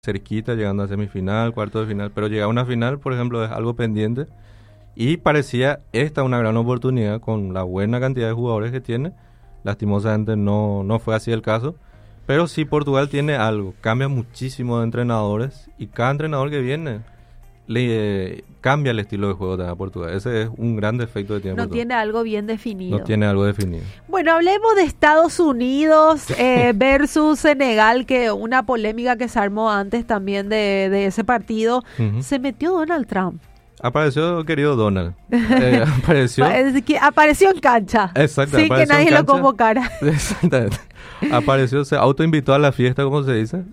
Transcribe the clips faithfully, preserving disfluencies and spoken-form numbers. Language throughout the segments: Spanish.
cerquita, llegando a semifinal, cuarto de final, pero llegar a una final, por ejemplo, es algo pendiente y parecía esta una gran oportunidad con la buena cantidad de jugadores que tiene. Lastimosamente no, no fue así el caso, pero sí Portugal tiene algo, cambia muchísimo de entrenadores y cada entrenador que viene le eh, cambia el estilo de juego de Portugal. Ese es un gran defecto que tiene No Portugal. tiene algo bien definido. No tiene algo definido. Bueno, hablemos de Estados Unidos eh, versus Senegal, que una polémica que se armó antes también de, de ese partido. Uh-huh. Se metió Donald Trump. Apareció querido Donald. Eh, apareció. apareció en cancha. Exacto. Sin que nadie lo convocara. Exactamente. Apareció, se autoinvitó a la fiesta, como se dice,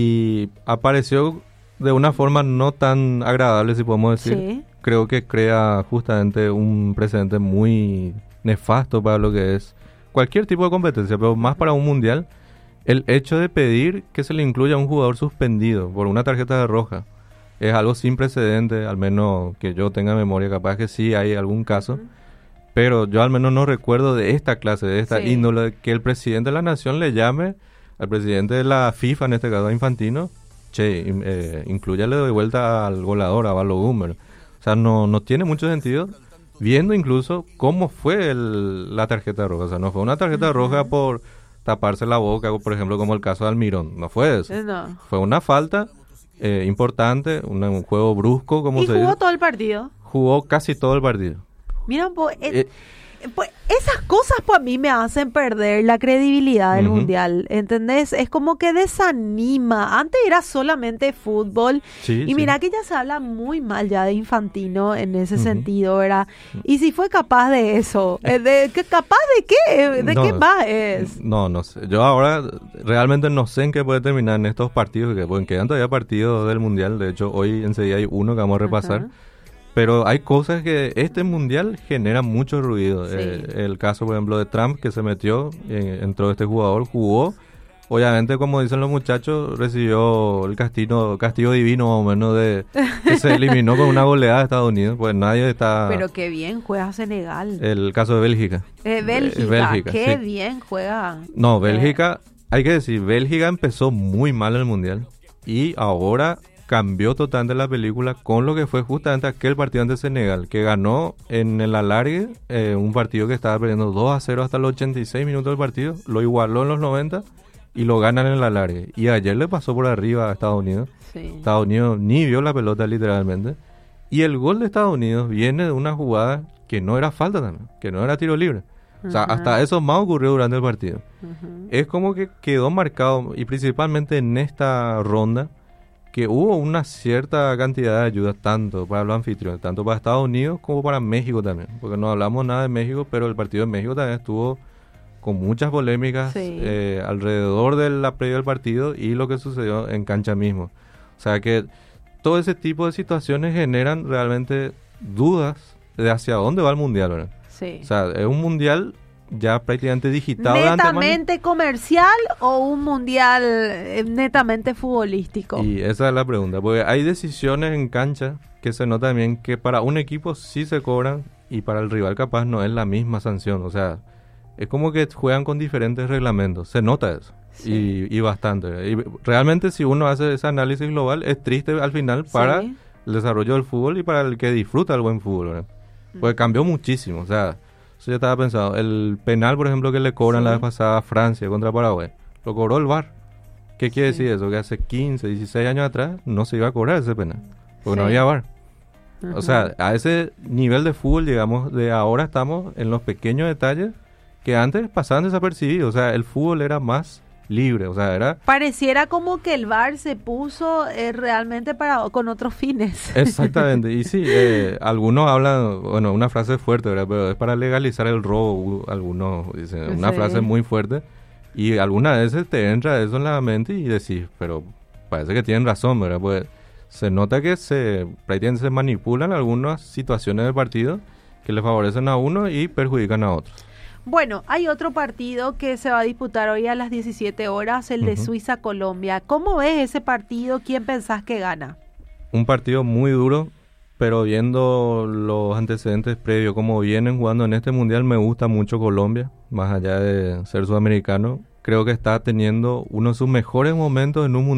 y apareció de una forma no tan agradable, si podemos decir. Sí. Creo que crea justamente un precedente muy nefasto para lo que es cualquier tipo de competencia, pero más para un mundial. El hecho de pedir que se le incluya a un jugador suspendido por una tarjeta de roja es algo sin precedente, al menos que yo tenga memoria, capaz que sí hay algún caso, uh-huh. pero yo al menos no recuerdo de esta clase, de esta sí. índole, que el presidente de la nación le llame al presidente de la FIFA, en este caso a Infantino, che, eh, inclúyale de vuelta al goleador, a Balo Gummer. O sea, no, no tiene mucho sentido, viendo incluso cómo fue el, la tarjeta roja. O sea, no fue una tarjeta uh-huh. roja por taparse la boca, por ejemplo, como el caso de Almirón. No fue eso. No. Fue una falta eh, importante, una, un juego brusco, como ¿Y se jugó dice. todo el partido? Jugó casi todo el partido. Mira, pues... Eh, eh, Pues esas cosas pues a mí me hacen perder la credibilidad del uh-huh. mundial, ¿entendés? Es como que desanima. Antes era solamente fútbol sí, y mira sí. que ya se habla muy mal ya de Infantino en ese uh-huh. sentido, ¿verdad? Y si fue capaz de eso, de, ¿qué, ¿capaz de qué? ¿De no, qué más es? No, no sé. Yo ahora realmente no sé en qué puede terminar en estos partidos, que porque quedan todavía partidos del mundial. De hecho, hoy enseguida hay uno que vamos a repasar. Uh-huh. Pero hay cosas que este mundial genera mucho ruido. Sí. Eh, el caso, por ejemplo, de Trump, que se metió, eh, entró este jugador, jugó. Obviamente, como dicen los muchachos, recibió el castigo, castigo divino más o menos de que se eliminó con una goleada de Estados Unidos. Pues nadie está... Pero qué bien juega Senegal. El caso de Bélgica. Eh, Bélgica, eh, Bélgica, qué sí. bien juega. No, Bélgica, eh. hay que decir, Bélgica empezó muy mal el mundial y ahora... cambió totalmente la película con lo que fue justamente aquel partido ante Senegal, que ganó en el alargue, eh, un partido que estaba perdiendo dos a cero hasta los ochenta y seis minutos del partido, lo igualó en los noventa y lo ganan en el alargue. Y ayer le pasó por arriba a Estados Unidos. Sí. Estados Unidos ni vio la pelota literalmente. Y el gol de Estados Unidos viene de una jugada que no era falta también, que no era tiro libre. Uh-huh. O sea, hasta eso más ocurrió durante el partido. Uh-huh. Es como que quedó marcado, y principalmente en esta ronda, que hubo una cierta cantidad de ayudas tanto para los anfitriones, tanto para Estados Unidos como para México también, porque no hablamos nada de México, pero el partido de México también estuvo con muchas polémicas sí. eh, alrededor de la previa del partido y lo que sucedió en cancha mismo. O sea que todo ese tipo de situaciones generan realmente dudas de hacia dónde va el mundial, ¿verdad? Sí. O sea, es un mundial ya prácticamente digitado. ¿Netamente comercial o un mundial eh, netamente futbolístico? Y esa es la pregunta, porque hay decisiones en cancha que se nota también que para un equipo sí se cobran y para el rival capaz no es la misma sanción. O sea, es como que juegan con diferentes reglamentos, se nota eso. Sí. Y, y bastante. Y realmente si uno hace ese análisis global es triste al final para sí. el desarrollo del fútbol y para el que disfruta el buen fútbol, ¿verdad? Porque cambió muchísimo, o sea... Eso ya estaba pensado. El penal, por ejemplo, que le cobran sí. la vez pasada a Francia contra Paraguay, lo cobró el V A R. ¿Qué quiere sí. decir eso? Que hace quince, dieciséis años atrás no se iba a cobrar ese penal, porque sí. no había V A R. Uh-huh. O sea, a ese nivel de fútbol, digamos, de ahora estamos en los pequeños detalles que antes pasaban desapercibidos. O sea, el fútbol era más libre, o sea, era... Pareciera como que el V A R se puso eh, realmente para con otros fines. Exactamente, y sí, eh, algunos hablan, bueno, una frase fuerte, ¿verdad? Pero es para legalizar el robo, algunos dicen, una sí. frase muy fuerte, y algunas veces te entra eso en la mente y decís, pero parece que tienen razón, ¿verdad? Pues se nota que se prácticamente se manipulan algunas situaciones del partido que le favorecen a uno y perjudican a otros. Bueno, hay otro partido que se va a disputar hoy a las diecisiete horas, el de uh-huh. Suiza-Colombia. ¿Cómo ves ese partido? ¿Quién pensás que gana? Un partido muy duro, pero viendo los antecedentes previos, cómo vienen jugando en este mundial, me gusta mucho Colombia, más allá de ser sudamericano. Creo que está teniendo uno de sus mejores momentos en un mundial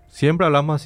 siempre hablamos así